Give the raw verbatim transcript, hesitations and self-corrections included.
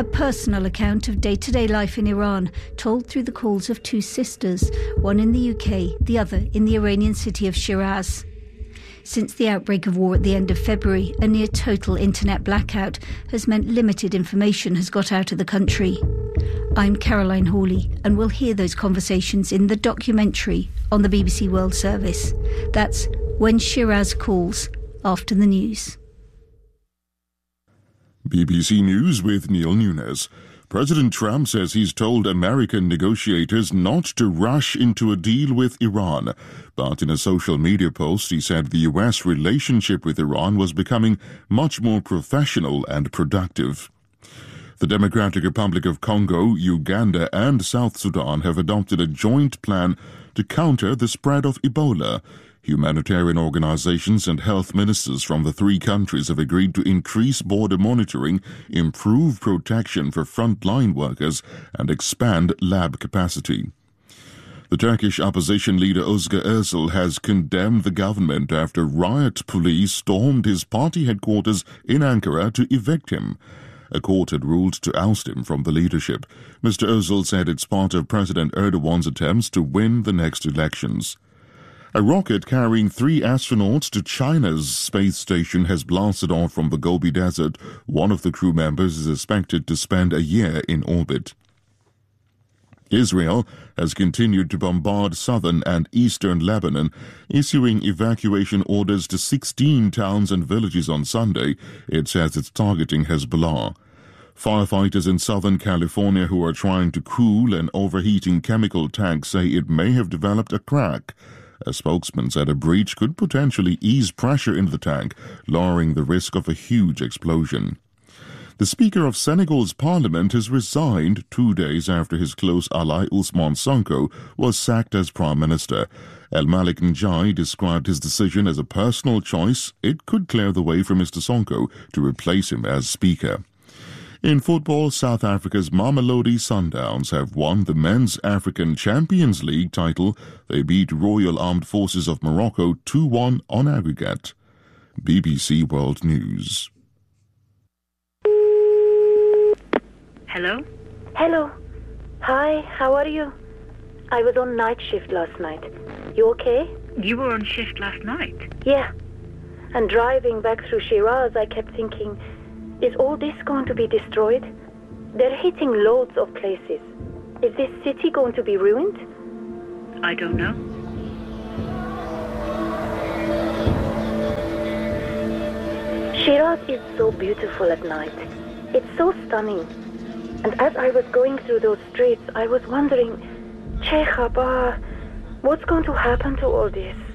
A personal account of day-to-day life in Iran, told through the calls of two sisters, one in the U K, the other in the Iranian city of Shiraz. Since the outbreak of war at the end of February, a near-total internet blackout has meant limited information has got out of the country. I'm Caroline Hawley, and we'll hear those conversations in the documentary on the B B C World Service. That's When Shiraz Calls, after the news. B B C News with Neil Nunes. President Trump says he's told American negotiators not to rush into a deal with Iran. But in a social media post, he said the U S relationship with Iran was becoming much more professional and productive. The Democratic Republic of Congo, Uganda and South Sudan have adopted a joint plan to counter the spread of Ebola. Humanitarian organizations and health ministers from the three countries have agreed to increase border monitoring, improve protection for frontline workers, and expand lab capacity. The Turkish opposition leader Özgür Özel has condemned the government after riot police stormed his party headquarters in Ankara to evict him. A court had ruled to oust him from the leadership. Mister Özel said it's part of President Erdogan's attempts to win the next elections. A rocket carrying three astronauts to China's space station has blasted off from the Gobi Desert. One of the crew members is expected to spend a year in orbit. Israel has continued to bombard southern and eastern Lebanon, issuing evacuation orders to sixteen towns and villages on Sunday. It says it's targeting Hezbollah. Firefighters in Southern California who are trying to cool an overheating chemical tank say it may have developed a crack. A spokesman said a breach could potentially ease pressure in the tank, lowering the risk of a huge explosion. The Speaker of Senegal's parliament has resigned two days after his close ally Ousmane Sonko was sacked as Prime Minister. El Malik Ndiaye described his decision as a personal choice. It could clear the way for Mister Sonko to replace him as Speaker. In football, South Africa's Mamelodi Sundowns have won the Men's African Champions League title. They beat Royal Armed Forces of Morocco two one on aggregate. B B C World News. Hello? Hello. Hi, how are you? I was on night shift last night. You okay? You were on shift last night? Yeah. And driving back through Shiraz, I kept thinking, is all this going to be destroyed? They're hitting loads of places. Is this city going to be ruined? I don't know. Shiraz is so beautiful at night. It's so stunning. And as I was going through those streets, I was wondering, Che Khabar, what's going to happen to all this?